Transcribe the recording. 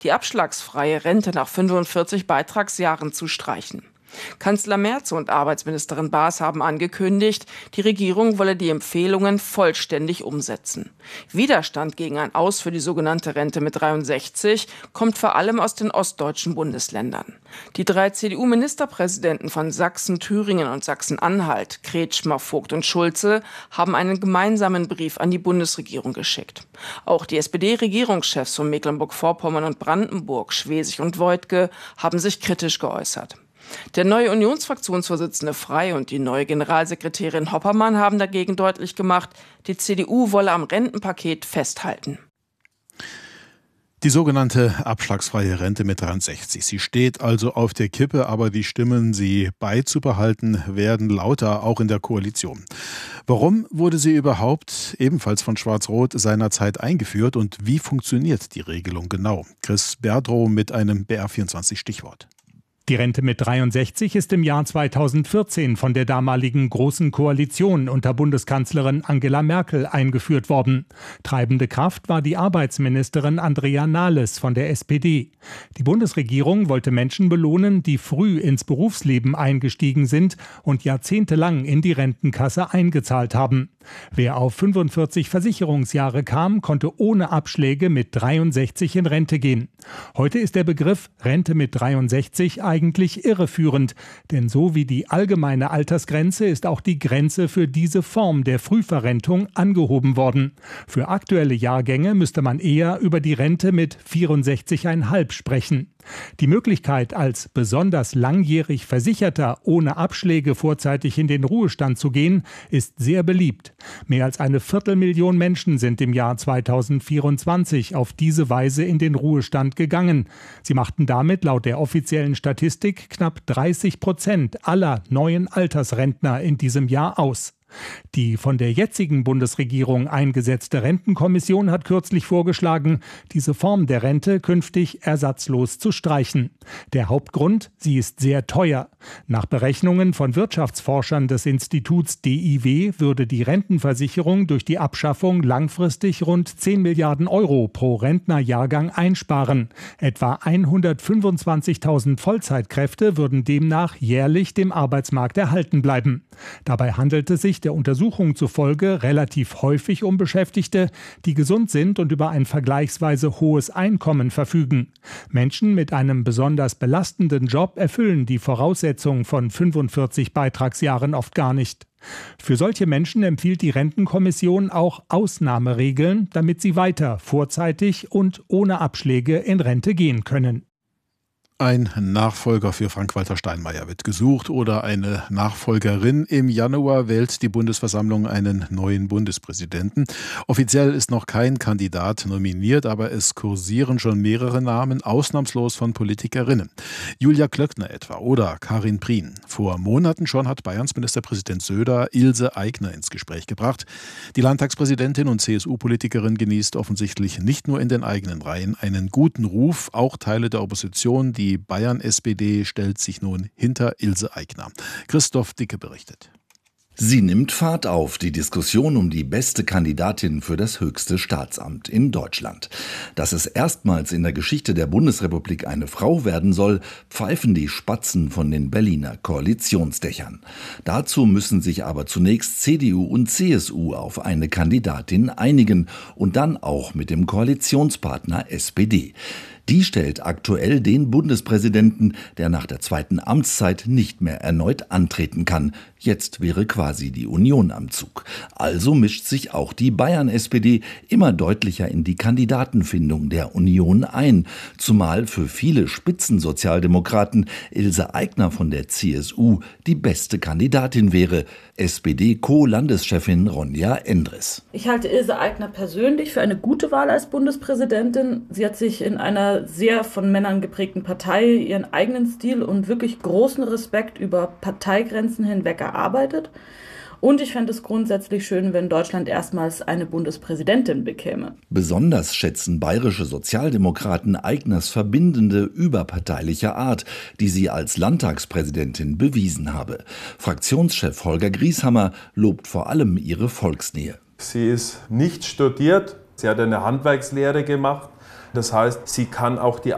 die abschlagsfreie Rente nach 45 Beitragsjahren zu streichen. Kanzler Merz und Arbeitsministerin Baas haben angekündigt, die Regierung wolle die Empfehlungen vollständig umsetzen. Widerstand gegen ein Aus für die sogenannte Rente mit 63 kommt vor allem aus den ostdeutschen Bundesländern. Die 3 CDU-Ministerpräsidenten von Sachsen, Thüringen und Sachsen-Anhalt, Kretschmer, Vogt und Schulze, haben einen gemeinsamen Brief an die Bundesregierung geschickt. Auch die SPD-Regierungschefs von Mecklenburg-Vorpommern und Brandenburg, Schwesig und Woidke, haben sich kritisch geäußert. Der neue Unionsfraktionsvorsitzende Frey und die neue Generalsekretärin Hoppermann haben dagegen deutlich gemacht, die CDU wolle am Rentenpaket festhalten. Die sogenannte abschlagsfreie Rente mit 63. Sie steht also auf der Kippe, aber die Stimmen, sie beizubehalten, werden lauter, auch in der Koalition. Warum wurde sie überhaupt, ebenfalls von Schwarz-Rot, seinerzeit eingeführt und wie funktioniert die Regelung genau? Chris Berdrow mit einem BR24-Stichwort. Die Rente mit 63 ist im Jahr 2014 von der damaligen Großen Koalition unter Bundeskanzlerin Angela Merkel eingeführt worden. Treibende Kraft war die Arbeitsministerin Andrea Nahles von der SPD. Die Bundesregierung wollte Menschen belohnen, die früh ins Berufsleben eingestiegen sind und jahrzehntelang in die Rentenkasse eingezahlt haben. Wer auf 45 Versicherungsjahre kam, konnte ohne Abschläge mit 63 in Rente gehen. Heute ist der Begriff Rente mit 63 eigentlich irreführend, denn so wie die allgemeine Altersgrenze ist auch die Grenze für diese Form der Frühverrentung angehoben worden. Für aktuelle Jahrgänge müsste man eher über die Rente mit 64,5 sprechen. Die Möglichkeit, als besonders langjährig Versicherter ohne Abschläge vorzeitig in den Ruhestand zu gehen, ist sehr beliebt. Mehr als 250.000 Menschen sind im Jahr 2024 auf diese Weise in den Ruhestand gegangen. Sie machten damit laut der offiziellen Statistik knapp 30% aller neuen Altersrentner in diesem Jahr aus. Die von der jetzigen Bundesregierung eingesetzte Rentenkommission hat kürzlich vorgeschlagen, diese Form der Rente künftig ersatzlos zu streichen. Der Hauptgrund: sie ist sehr teuer. Nach Berechnungen von Wirtschaftsforschern des Instituts DIW würde die Rentenversicherung durch die Abschaffung langfristig rund 10 Milliarden Euro pro Rentnerjahrgang einsparen. Etwa 125.000 Vollzeitkräfte würden demnach jährlich dem Arbeitsmarkt erhalten bleiben. Dabei handelt es sich der Untersuchung zufolge relativ häufig um Beschäftigte, die gesund sind und über ein vergleichsweise hohes Einkommen verfügen. Menschen mit einem besonders belastenden Job erfüllen die Voraussetzungen von 45 Beitragsjahren oft gar nicht. Für solche Menschen empfiehlt die Rentenkommission auch Ausnahmeregeln, damit sie weiter vorzeitig und ohne Abschläge in Rente gehen können. Ein Nachfolger für Frank-Walter Steinmeier wird gesucht oder eine Nachfolgerin. Im Januar wählt die Bundesversammlung einen neuen Bundespräsidenten. Offiziell ist noch kein Kandidat nominiert, aber es kursieren schon mehrere Namen, ausnahmslos von Politikerinnen. Julia Klöckner etwa oder Karin Prien. Vor Monaten schon hat Bayerns Ministerpräsident Söder Ilse Aigner ins Gespräch gebracht. Die Landtagspräsidentin und CSU-Politikerin genießt offensichtlich nicht nur in den eigenen Reihen einen guten Ruf, auch Teile der Opposition, die Bayern-SPD stellt sich nun hinter Ilse Aigner. Christoph Dicke berichtet. Sie nimmt Fahrt auf, die Diskussion um die beste Kandidatin für das höchste Staatsamt in Deutschland. Dass es erstmals in der Geschichte der Bundesrepublik eine Frau werden soll, pfeifen die Spatzen von den Berliner Koalitionsdächern. Dazu müssen sich aber zunächst CDU und CSU auf eine Kandidatin einigen und dann auch mit dem Koalitionspartner SPD. Die stellt aktuell den Bundespräsidenten, der nach der zweiten Amtszeit nicht mehr erneut antreten kann. Jetzt wäre quasi die Union am Zug. Also mischt sich auch die Bayern-SPD immer deutlicher in die Kandidatenfindung der Union ein. Zumal für viele Spitzensozialdemokraten Ilse Aigner von der CSU die beste Kandidatin wäre. SPD-Co-Landeschefin Ronja Endres. Ich halte Ilse Aigner persönlich für eine gute Wahl als Bundespräsidentin. Sie hat sich in einer sehr von Männern geprägten Partei ihren eigenen Stil und wirklich großen Respekt über Parteigrenzen hinweg erarbeitet. Und ich fände es grundsätzlich schön, wenn Deutschland erstmals eine Bundespräsidentin bekäme. Besonders schätzen bayerische Sozialdemokraten Aigners verbindende, überparteiliche Art, die sie als Landtagspräsidentin bewiesen habe. Fraktionschef Holger Grieshammer lobt vor allem ihre Volksnähe. Sie ist nicht studiert, sie hat eine Handwerkslehre gemacht. Das heißt, sie kann auch die